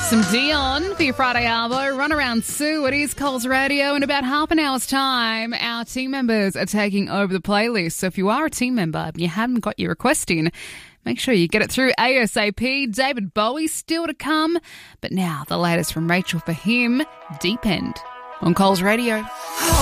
Some Dion for your Friday Arvo. Run around Sue. It is Coles Radio. In about half an hour's time, our team members are taking over the playlist. So if you are a team member and you haven't got your request in, make sure you get it through ASAP. David Bowie still to come. But now the latest from Rachel for him, Deep End on Coles Radio.